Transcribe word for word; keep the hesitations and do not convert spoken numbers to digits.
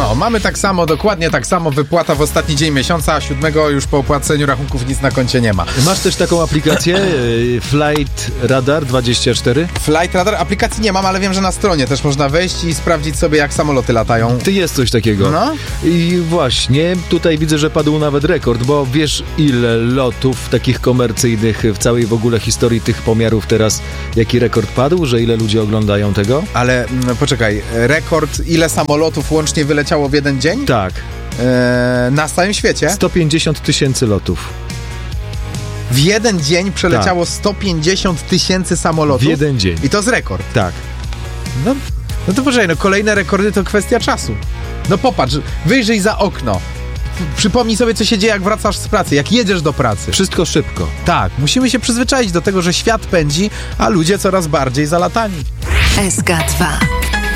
No, mamy tak samo, dokładnie tak samo, wypłata w ostatni dzień miesiąca, a siódmego już po opłaceniu rachunków nic na koncie nie ma. Masz też taką aplikację Flight Radar dwadzieścia cztery? Flight Radar, aplikacji nie mam, ale wiem, że na stronie też można wejść i sprawdzić sobie, jak samoloty latają. Ty jest coś takiego. No. I właśnie, tutaj widzę, że padł nawet rekord, bo wiesz, ile lotów takich komercyjnych w całej w ogóle historii tych pomiarów teraz, jaki rekord padł, że ile ludzi oglądają tego? Ale m, poczekaj, rekord, ile samolotów łącznie wyleciało w jeden dzień? Tak. E, na całym świecie? sto pięćdziesiąt tysięcy lotów. W jeden dzień przeleciało tak. sto pięćdziesiąt tysięcy samolotów? W jeden dzień. I to jest rekord? Tak. No, no to poczekaj, no kolejne rekordy to kwestia czasu. No popatrz, wyjrzyj za okno. Przypomnij sobie, co się dzieje, jak wracasz z pracy, jak jedziesz do pracy. Wszystko szybko. Tak, musimy się przyzwyczaić do tego, że świat pędzi, a ludzie coraz bardziej zalatani. S K dwa.